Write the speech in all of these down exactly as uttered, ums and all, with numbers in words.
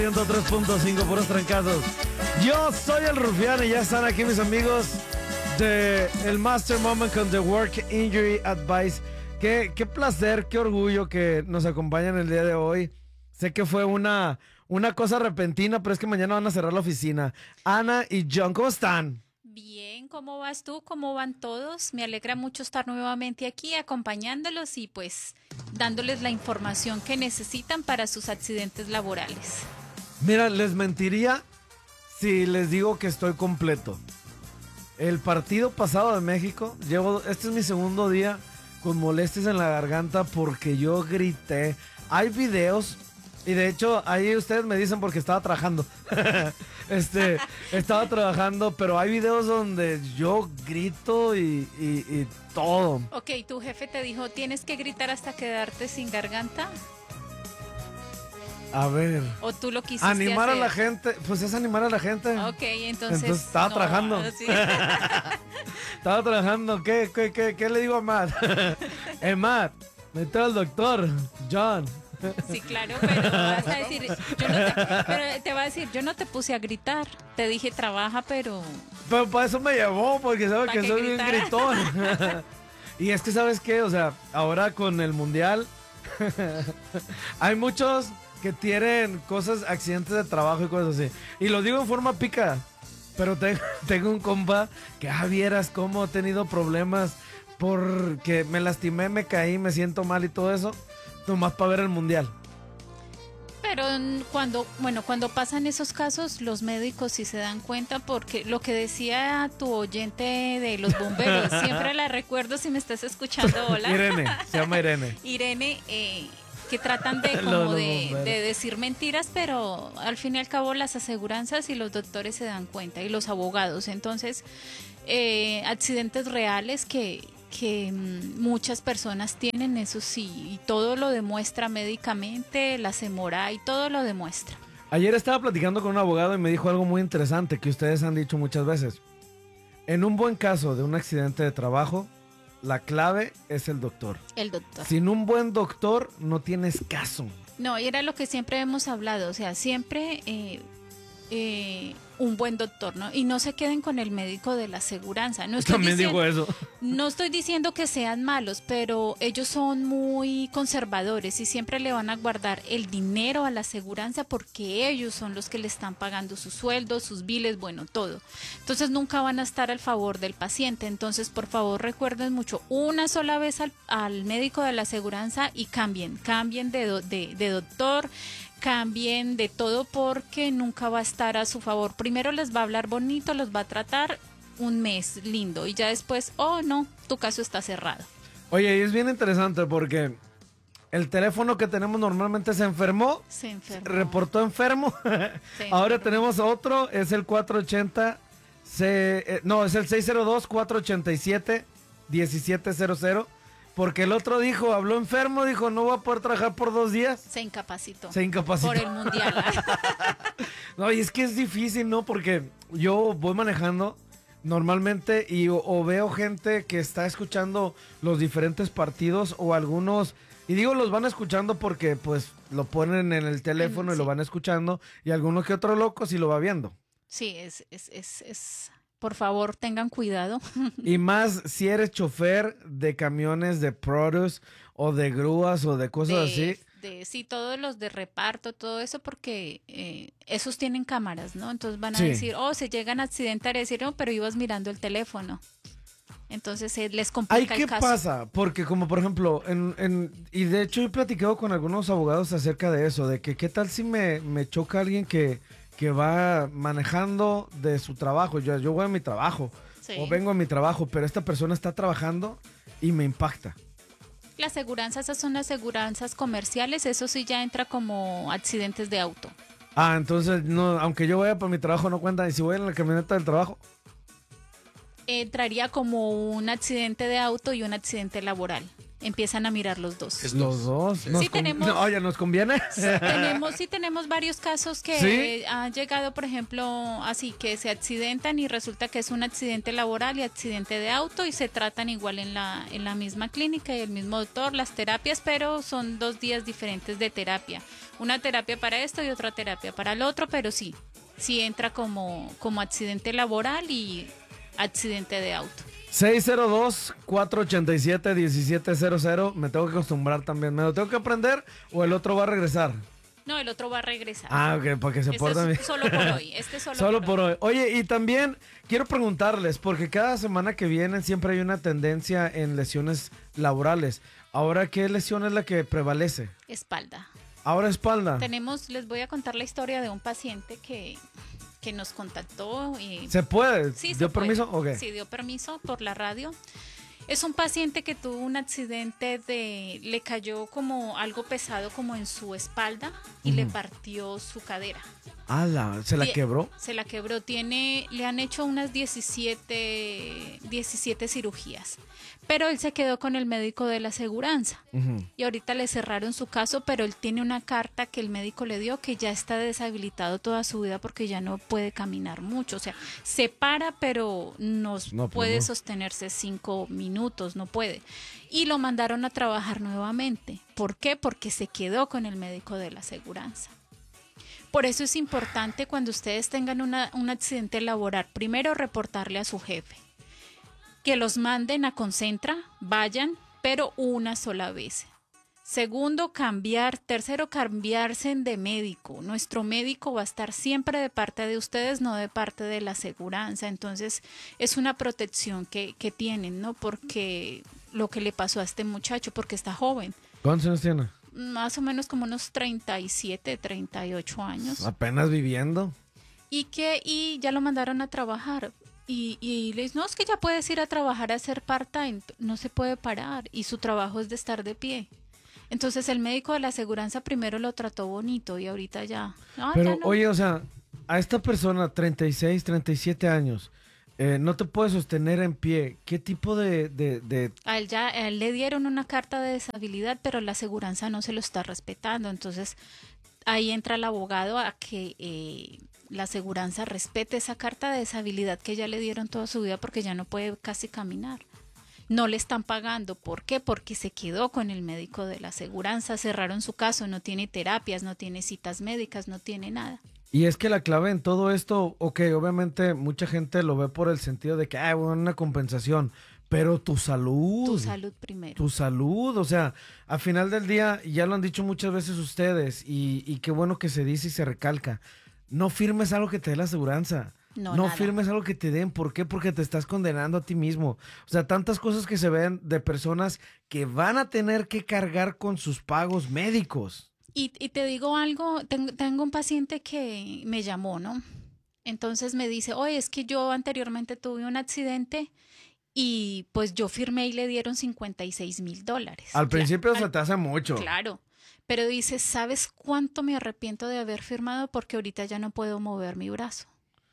ciento tres punto cinco, puros trancados. Yo soy el Rufián y ya están aquí mis amigos de el Master Moment con The Work Injury Advice. Qué, qué placer, qué orgullo que nos acompañan el día de hoy. Sé que fue una, una cosa repentina, pero es que mañana van a cerrar la oficina. Ana y John, ¿cómo están? Bien, ¿cómo vas tú? ¿Cómo van todos? Me alegra mucho estar nuevamente aquí acompañándolos y pues dándoles la información que necesitan para sus accidentes laborales. Mira, les mentiría si les digo que estoy completo. El partido pasado de México, llevo, este es mi segundo día con molestias en la garganta porque yo grité. Hay videos y de hecho ahí ustedes me dicen porque estaba trabajando. este, estaba trabajando, pero hay videos donde yo grito y, y, y todo. Ok, tu jefe te dijo, ¿tienes que gritar hasta quedarte sin garganta? A ver. ¿O tú lo quisiste Animar hacer? a la gente, pues es animar a la gente. Ok, entonces... Entonces estaba no, trabajando. sí. Estaba trabajando. ¿Qué, qué, qué, qué le digo a Matt? Eh, Matt, mete al doctor. John. Sí, claro, pero vas a decir, yo no te, pero te va a decir, yo no te puse a gritar, te dije trabaja, pero... Pero para eso me llevó, porque sabe ¿Pa' que qué soy bien gritara? gritón. Y es que, ¿sabes qué? O sea, ahora con el mundial, hay muchos que tienen cosas, accidentes de trabajo y cosas así. Y lo digo en forma pica, pero tengo, tengo un compa que, ah, vieras cómo he tenido problemas porque me lastimé, me caí, me siento mal y todo eso, nomás para ver el mundial. Pero mm, cuando, bueno, cuando pasan esos casos, los médicos sí se dan cuenta, porque lo que decía tu oyente de los bomberos, siempre la recuerdo si me estás escuchando, hola. Irene, se llama Irene. Irene, eh, que tratan de Los- como los de, bomberos. de decir mentiras, pero al fin y al cabo las aseguranzas y los doctores se dan cuenta y los abogados. Entonces, eh, accidentes reales que, que mm, muchas personas tienen, eso sí, y todo lo demuestra médicamente, la CEMORA y todo lo demuestra. Ayer estaba platicando con un abogado y me dijo algo muy interesante que ustedes han dicho muchas veces. En un buen caso de un accidente de trabajo, la clave es el doctor. El doctor. Sin un buen doctor no tienes caso. No, y era lo que siempre hemos hablado, o sea, siempre eh, eh, un buen doctor, ¿no? Y no se queden con el médico de la aseguranza. No estoy También diciendo, digo eso. no estoy diciendo que sean malos, pero ellos son muy conservadores y siempre le van a guardar el dinero a la aseguranza porque ellos son los que le están pagando sus sueldos, sus biles, bueno, todo. Entonces nunca van a estar al favor del paciente. Entonces, por favor, recuerden mucho, una sola vez al, al médico de la aseguranza y cambien, cambien de, do- de, de doctor, cambien de todo porque nunca va a estar a su favor. Primero les va a hablar bonito, los va a tratar un mes lindo y ya después, oh no, tu caso está cerrado. Oye, y es bien interesante porque el teléfono que tenemos normalmente se enfermó, Se enfermó. reportó enfermo. Se Ahora enfermó. tenemos otro, es el cuatrocientos ochenta, se, eh, no, es el seis cero dos, cuatro ocho siete, uno siete cero cero. Porque el otro dijo, habló enfermo, dijo, no voy a poder trabajar por dos días. Se incapacitó. Se incapacitó. Por el mundial. No, y es que es difícil, ¿no? Porque yo voy manejando normalmente y o, o veo gente que está escuchando los diferentes partidos o algunos, y digo los van escuchando porque pues lo ponen en el teléfono y Sí. lo van escuchando, y alguno que otro loco sí lo va viendo. Sí, es, es, es, es, por favor, tengan cuidado. Y más si eres chofer de camiones de produce o de grúas o de cosas de, así. de- sí, todos los de reparto, todo eso, porque eh, esos tienen cámaras, ¿no? Entonces van a Sí. decir, oh, se llegan a accidentar y decir, no, pero ibas mirando el teléfono. Entonces eh, les Ay, complica ¿qué el caso. pasa? Porque como por ejemplo, en, en, y de hecho he platicado con algunos abogados acerca de eso, de que qué tal si me, me choca alguien que, que va manejando de su trabajo, yo, yo voy a mi trabajo, Sí. o vengo a mi trabajo, pero esta persona está trabajando y me impacta. Las aseguranzas, esas son aseguranzas comerciales, eso sí ya entra como accidentes de auto. Ah, entonces, no, aunque yo vaya para mi trabajo no cuenta, y si voy en la camioneta del trabajo. Entraría como un accidente de auto y un accidente laboral. empiezan a mirar los dos. Es Los dos. Nos Sí, con- tenemos- No, oye, ¿nos conviene? Tenemos, sí tenemos varios casos que ¿Sí? eh, han llegado, por ejemplo, así que se accidentan y resulta que es un accidente laboral y accidente de auto y se tratan igual en la, en la misma clínica y el mismo doctor, las terapias, pero son dos días diferentes de terapia. Una terapia para esto y otra terapia para el otro, pero sí, sí entra como, como accidente laboral y accidente de auto. seis cero dos, cuatro ocho siete, uno siete cero cero. Me tengo que acostumbrar también. ¿Me lo tengo que aprender o el otro va a regresar? No, el otro va a regresar. Ah, ok, para que se Este porte bien. es solo por hoy. Este es solo, Solo por, por hoy. Oye, y también quiero preguntarles, porque cada semana que viene siempre hay una tendencia en lesiones laborales. Ahora, ¿qué lesión es la que prevalece? espalda. Ahora espalda. Tenemos, les voy a contar la historia de un paciente que, que nos contactó y ¿Se puede? sí, se ¿Dio puede. permiso? Ok. Sí, dio permiso por la radio. Es un paciente que tuvo un accidente de, le cayó como algo pesado como en su espalda y le partió su cadera. ¡Hala! ¿Se la Die- quebró? Se la quebró. Tiene, le han hecho unas diecisiete, diecisiete cirugías. Pero él se quedó con el médico de la aseguranza. Ujú. Y ahorita le cerraron su caso, pero él tiene una carta que el médico le dio que ya está deshabilitado toda su vida porque ya no puede caminar mucho. O sea, se para, pero no, No, pues puede no. sostenerse cinco minutos, no puede. Y lo mandaron a trabajar nuevamente. ¿Por qué? Porque se quedó con el médico de la aseguranza. Por eso es importante cuando ustedes tengan una- un accidente laboral, primero reportarle a su jefe. Que los manden a Concentra, vayan, pero una sola vez. Segundo, cambiar. Tercero, cambiarse de médico. Nuestro médico va a estar siempre de parte de ustedes, no de parte de la aseguranza. Entonces, es una protección que, que tienen, ¿no? Porque lo que le pasó a este muchacho, porque está joven, ¿Cuántos años tiene? más o menos como unos treinta y siete, treinta y ocho años. Apenas viviendo. Y que y ya lo mandaron a trabajar. Y, y le dicen, no, es que ya puedes ir a trabajar a hacer part-time, no se puede parar y su trabajo es de estar de pie. Entonces el médico de la aseguranza primero lo trató bonito y ahorita ya... ah, Pero, ya no. oye, o sea, a esta persona, treinta y seis, treinta y siete años, eh, no te puede sostener en pie. ¿Qué tipo de, de, de A él ya a él le dieron una carta de deshabilidad, pero la aseguranza no se lo está respetando. Entonces ahí entra el abogado a que eh, la aseguranza respete esa carta de deshabilidad que ya le dieron toda su vida porque ya no puede casi caminar. No le están pagando. ¿Por qué? Porque se quedó con el médico de la aseguranza, cerraron su caso, no tiene terapias, no tiene citas médicas, no tiene nada. Y es que la clave en todo esto, ok, obviamente mucha gente lo ve por el sentido de que, ah, bueno, una compensación, pero tu salud. Tu salud primero. Tu salud, o sea, al final del día, ya lo han dicho muchas veces ustedes, y, y qué bueno que se dice y se recalca, no firmes algo que te dé la aseguranza. No, No nada. firmes algo que te den. ¿Por qué? Porque te estás condenando a ti mismo. O sea, tantas cosas que se ven de personas que van a tener que cargar con sus pagos médicos. Y, y te digo algo, tengo, tengo un paciente que me llamó, ¿no? Entonces me dice, oye, es que yo anteriormente tuve un accidente y pues yo firmé y le dieron cincuenta y seis mil dólares. Al Cla- principio se al- te hace mucho. Claro, pero dice, ¿sabes cuánto me arrepiento de haber firmado? Porque ahorita ya no puedo mover mi brazo.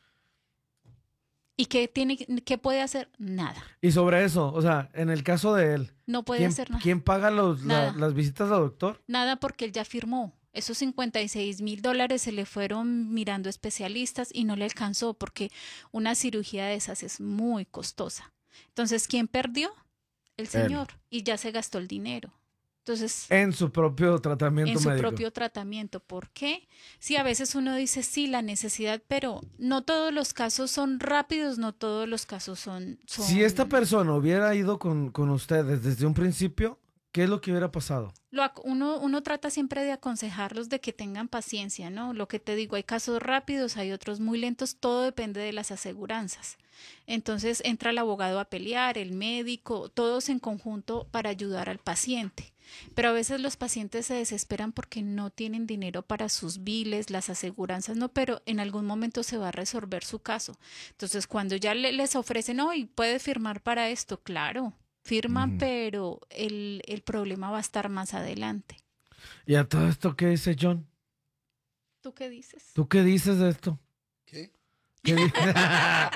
¿Y qué tiene, qué puede hacer? Nada. Y sobre eso, o sea, en el caso de él, No puede ¿quién, hacer nada. quién paga los, la- Nada. las visitas al doctor? Nada porque él ya firmó. Esos cincuenta y seis mil dólares se le fueron mirando especialistas y no le alcanzó porque una cirugía de esas es muy costosa. Entonces, ¿quién perdió? El señor. Y ya se gastó el dinero. Entonces, En su propio tratamiento en su médico. propio tratamiento. ¿Por qué? Sí, a veces uno dice sí, la necesidad, pero no todos los casos son rápidos, no todos los casos son... son... Si esta persona hubiera ido con, con ustedes desde un principio, ¿qué es lo que hubiera pasado? Lo ac- uno, uno trata siempre de aconsejarlos de que tengan paciencia, ¿no? Lo que te digo, hay casos rápidos, hay otros muy lentos, todo depende de las aseguranzas. Entonces entra el abogado a pelear, el médico, todos en conjunto para ayudar al paciente. Pero a veces los pacientes se desesperan porque no tienen dinero para sus biles, las aseguranzas no, pero en algún momento se va a resolver su caso. Entonces cuando ya le- les ofrecen, no, y puede firmar para esto, claro. Firman, Ujú. pero el, el problema va a estar más adelante. ¿Y a todo esto qué dice John? ¿Tú qué dices? ¿Tú qué dices de esto? ¿Qué? ¿Qué di-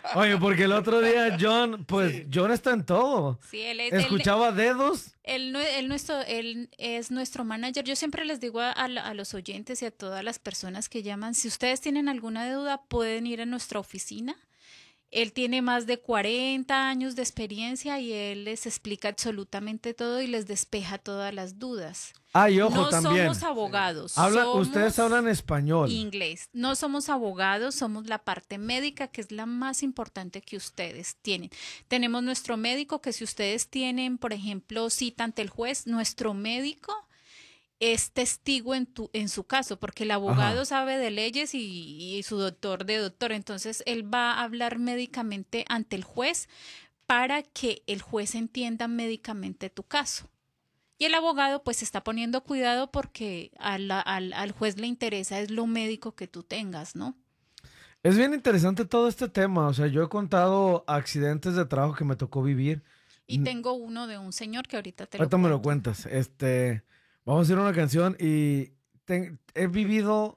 Oye, porque el otro día John, pues Sí. John está en todo. Sí, él es, Escuchaba dedos. él, él, no- él nuestro, él es nuestro manager. Yo siempre les digo a, a la- a los oyentes y a todas las personas que llaman, si ustedes tienen alguna duda, pueden ir a nuestra oficina. Él tiene más de cuarenta años de experiencia y él les explica absolutamente todo y les despeja todas las dudas. Ah, y ojo no también. somos abogados. Habla, somos ustedes hablan español. inglés. No somos abogados, somos la parte médica, que es la más importante que ustedes tienen. Tenemos nuestro médico, que si ustedes tienen, por ejemplo, cita ante el juez, nuestro médico es testigo en, tu, en su caso, porque el abogado Ajá. sabe de leyes y, y su doctor de doctor. Entonces, él va a hablar médicamente ante el juez para que el juez entienda médicamente tu caso. Y el abogado pues está poniendo cuidado porque a la- al, al juez le interesa es lo médico que tú tengas, ¿no? Es bien interesante todo este tema. O sea, yo he contado accidentes de trabajo que me tocó vivir. Y Mm. tengo uno de un señor que ahorita te lo Ahorita me lo cuento. cuentas. Este, vamos a hacer una canción y te- he vivido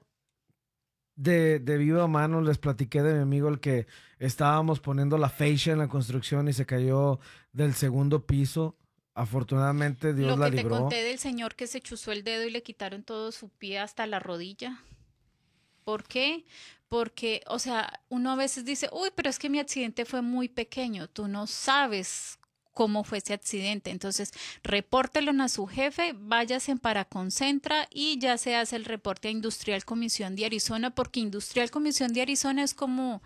de, de viva mano. Les platiqué de mi amigo el que estábamos poniendo la fascia en la construcción y se cayó del segundo piso. Afortunadamente Dios Lo la que te libró. conté del señor que se chuzó el dedo y le quitaron todo su pie hasta la rodilla. ¿Por qué? Porque, o sea, uno a veces dice, uy, pero es que mi accidente fue muy pequeño. Tú no sabes cómo fue ese accidente. Entonces, repórtelo a su jefe, váyase para Concentra y ya se hace el reporte a Industrial Comisión de Arizona, porque Industrial Comisión de Arizona es como,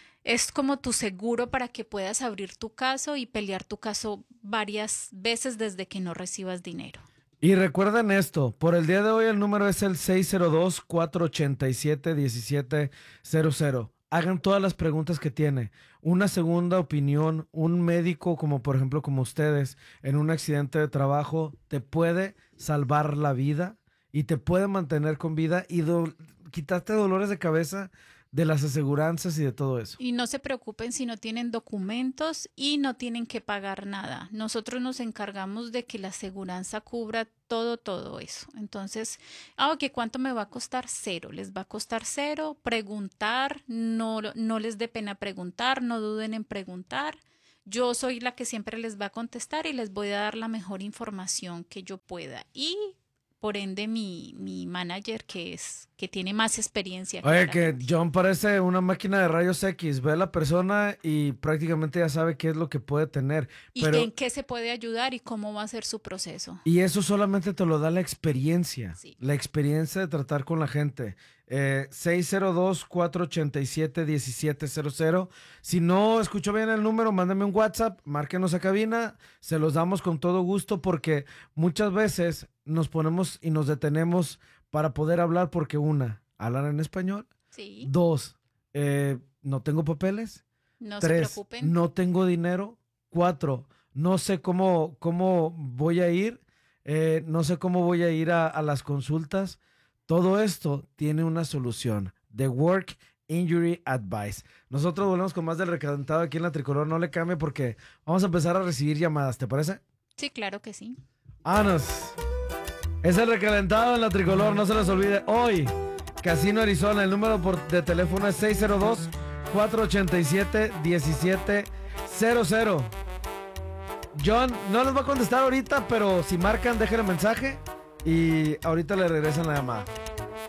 es como tu seguro para que puedas abrir tu caso y pelear tu caso varias veces desde que no recibas dinero. Y recuerden esto, por el día de hoy el número es el seis cero dos, cuatro ocho siete, uno siete cero cero. Hagan todas las preguntas que tiene. Una segunda opinión, un médico como por ejemplo como ustedes en un accidente de trabajo te puede salvar la vida y te puede mantener con vida y do- quitarte dolores de cabeza de las aseguranzas y de todo eso. Y no se preocupen si no tienen documentos y no tienen que pagar nada. Nosotros nos encargamos de que la aseguranza cubra todo, todo eso. Entonces, ah, ok, ¿cuánto me va a costar? Cero. Les va a costar cero. Preguntar, no, no les dé pena preguntar, no duden en preguntar. Yo soy la que siempre les va a contestar y les voy a dar la mejor información que yo pueda. Y por ende, mi, mi manager, que es que tiene más experiencia. Oye, que claramente. John parece una máquina de rayos X. Ve a la persona y prácticamente ya sabe qué es lo que puede tener. Y Pero, en qué se puede ayudar y cómo va a ser su proceso. y eso solamente te lo da la experiencia. Sí. La experiencia de tratar con la gente. Eh, seis cero dos, cuatro ocho siete, uno siete cero cero. Si no escuchó bien el número, mándame un WhatsApp, márquenos a cabina. Se los damos con todo gusto porque muchas veces nos ponemos y nos detenemos para poder hablar porque una, hablan en español. Sí, Dos, eh, no tengo papeles. no se Tres, preocupen. no tengo dinero. Cuatro, no sé cómo, cómo voy a ir. Eh, no sé cómo voy a ir a, a las consultas. Todo esto tiene una solución. The Work Injury Advice. Nosotros volvemos con más del recalentado aquí en la Tricolor. No le cambie porque vamos a empezar a recibir llamadas. ¿Te parece? Sí, claro que sí. ¡Vámonos! Es el recalentado en la Tricolor. No se les olvide. Hoy, Casino Arizona. El número por- de teléfono es seis cero dos, cuatro ocho siete, uno siete cero cero. John no les va a contestar ahorita, pero si marcan, déjenle mensaje y ahorita le regresan la llamada.